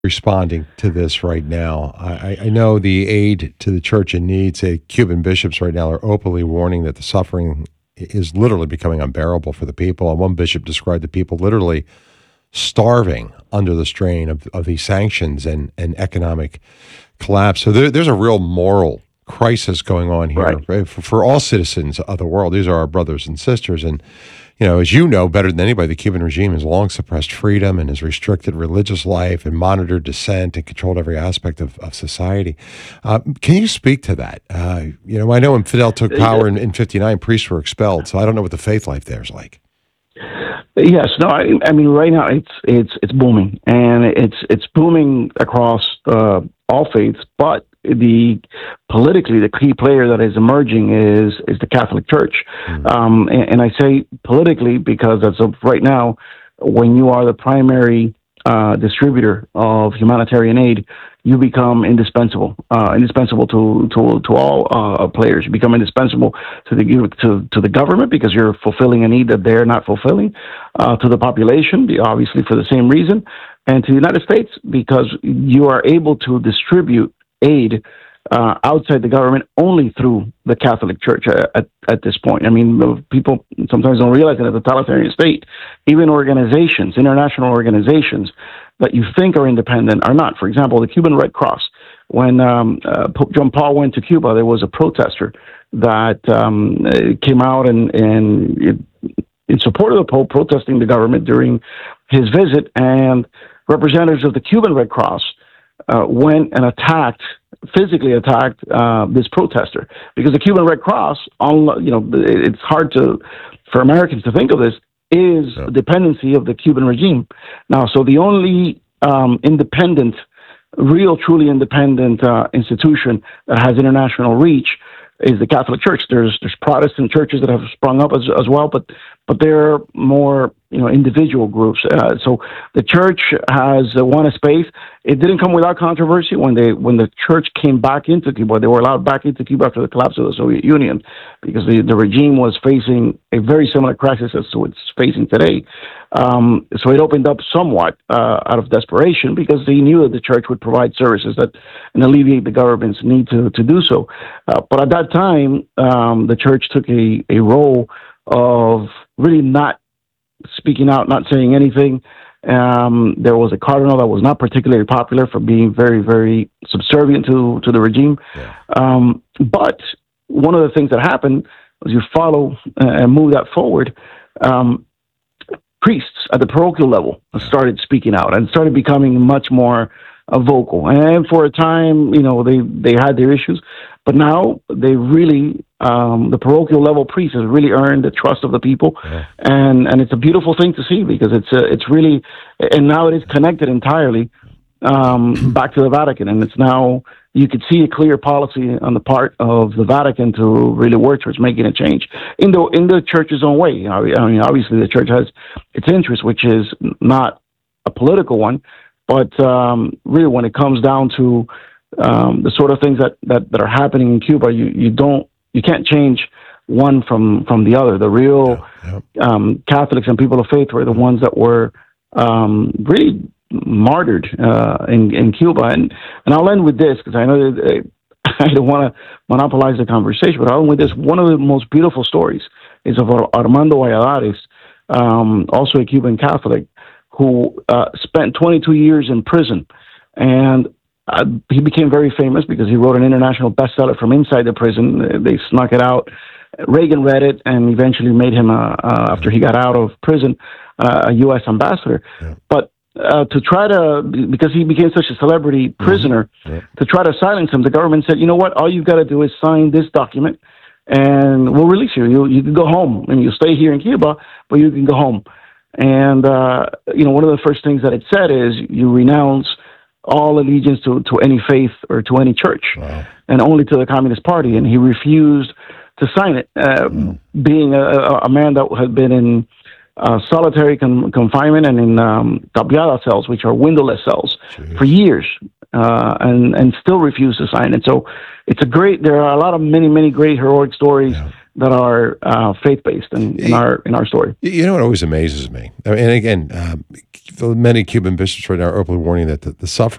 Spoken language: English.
responding to this right now? I know the aid to the church in need, say Cuban bishops right now are openly warning that the suffering is literally becoming unbearable for the people. And one bishop described the people literally starving under the strain of these sanctions and economic collapse. So there's a real moral crisis going on here, Right. right, for all citizens of the world. These are our brothers and sisters. And, as you know better than anybody, the Cuban regime has long suppressed freedom and has restricted religious life and monitored dissent and controlled every aspect of society. Can you speak to that? I know when Fidel took Uh, power in 59, priests were expelled. So I don't know what the faith life there is like. Yes, no, I mean right now it's booming, and it's booming across all faiths. But the politically, the key player that is emerging is the Catholic Church, Mm. and I say politically because as of right now, when you are the primary distributor of humanitarian aid, you become indispensable, indispensable to all players. You become indispensable to the government because you're fulfilling a need that they're not fulfilling, to the population, obviously for the same reason, and to the United States because you are able to distribute aid outside the government only through the Catholic Church at this point. I mean, people sometimes don't realize that as a totalitarian state, even organizations, international organizations that you think are independent are not. For example, the Cuban Red Cross. When Pope John Paul went to Cuba, there was a protester that came out and in support of the Pope, protesting the government during his visit, and representatives of the Cuban Red Cross went and physically attacked this protester because the Cuban Red Cross, it's hard for Americans to think of this, is a dependency of the Cuban regime. Now, so the only independent, truly independent institution that has international reach is the Catholic Church. There's Protestant churches that have sprung up as well, but they're more individual groups. So the church has won a space. It didn't come without controversy when the church came back into Cuba. They were allowed back into Cuba after the collapse of the Soviet Union because the regime was facing a very similar crisis as to it's facing today. So it opened up somewhat out of desperation because they knew that the church would provide services and alleviate the government's need to do so. But at that time, the church took a role of really not speaking out, not saying anything. There was a cardinal that was not particularly popular for being very, very subservient to the regime. Yeah. But one of the things that happened was you follow and move that forward. Priests at the parochial level started speaking out and started becoming much more vocal. And for a time, they had their issues, but now they really, the parochial level priests has really earned the trust of the people, and it's a beautiful thing to see because it's really, and now it is connected entirely back to the Vatican, and it's now you could see a clear policy on the part of the Vatican to really work towards making a change in the church's own way. I mean, obviously the church has its interest, which is not a political one, but really when it comes down to the sort of things that are happening in Cuba, you can't change one from the other. The real Catholics and people of faith were the ones that were really martyred in Cuba. And I'll end with this because I know that I don't want to monopolize the conversation, but I'll end with this. One of the most beautiful stories is of Armando Valladares, also a Cuban Catholic, who spent 22 years in prison. And he became very famous because he wrote an international bestseller from inside the prison. They snuck it out. Reagan read it and eventually made him, after he got out of prison, a U.S. ambassador. Yeah. But because he became such a celebrity prisoner, to try to silence him, the government said, you know what, all you've got to do is sign this document and we'll release you. You can go home and you'll stay here in Cuba, but you can go home. And, one of the first things that it said is you renounce all allegiance to any faith or to any church, and only to the Communist Party. And he refused to sign it, being a man that had been in solitary confinement and in tapiada cells, which are windowless cells, for years. and still refuse to sign it. So there are a lot of many great heroic stories that are faith-based in our story. You know what always amazes me? I mean, and again, many Cuban bishops right now are openly warning that the suffering